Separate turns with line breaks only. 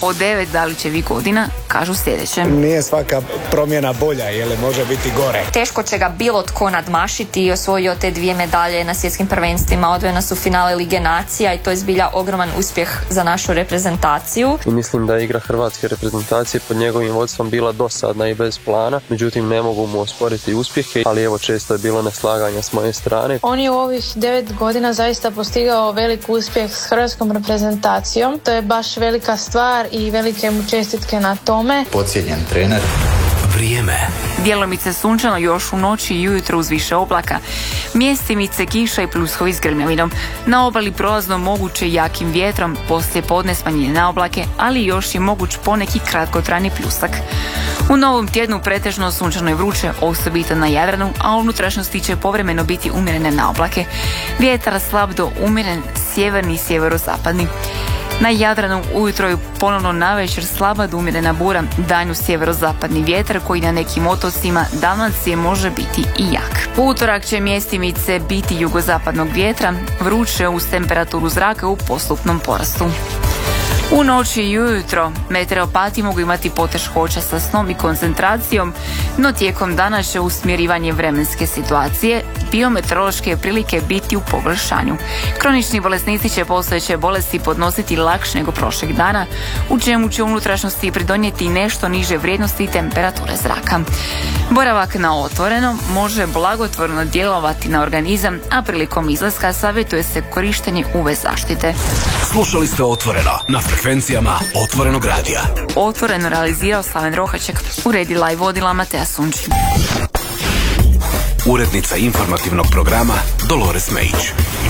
od 9 Dalićevih godina kažu sljedeće.
Nije svaka promjena bolja, jer može biti gore.
Teško će ga bilo tko nadmašiti i osvojio te 2 medalje na svjetskim prvenstvima, odveo nas u finale Lige nacija i to je zbilja ogroman uspjeh za našu reprezentaciju.
I mislim da je igra hrvatske reprezentacije pod njegovim vodstvom bila dosadna i bez plana, međutim ne mogu mu osporiti uspjehe, ali evo često je bilo neslaganja s moje strane.
On je u ovih 9 godina zaista postigao velik uspjeh s hrvatskom reprezentacijom. To je baš velika stvar i velike mu čestitke na tome.
Podcijenjen trener.
Vrijeme.
Djelomice sunčano još u noći i ujutro uz više oblaka. Mjestimice kiša i pljuskovi s grmljavinom. Na obali prolazno moguće jakim vjetrom, poslije podne smanjenje oblake, ali još je moguć poneki kratkotrajni pljusak. U novom tjednu pretežno sunčano i vruće, osobito na Jadranu, a u unutrašnjosti će povremeno biti umjerene naoblake. Vjetar slab do umjeren sjeverni i sjeverozapadni. Na Jadranu ujutro je ponovno navečer slaba do umjerena bura, danju sjeverozapadni vjetar koji na nekim otocima Dalmacije može biti i jak. U utorak će mjestimice biti jugozapadnog vjetra, vruće uz temperaturu zraka u postupnom porastu. U noći i ujutro meteoropati mogu imati poteškoća sa snom i koncentracijom, no tijekom dana će usmjerivanje vremenske situacije biometeorološke prilike biti u poboljšanju. Kronični bolesnici će postojeće bolesti podnositi lakše nego prošlih dana, u čemu će unutrašnjosti pridonijeti nešto niže vrijednosti temperature zraka. Boravak na otvorenom može blagotvorno djelovati na organizam, a prilikom izlaska savjetuje se korištenje UV zaštite.
Slušali ste Otvoreno na frekvencijama Otvorenog radija.
Otvoreno realizirao Slaven Rohaček, uredila i vodila Matea Sunčić.
Urednica informativnog programa Dolores Mejić.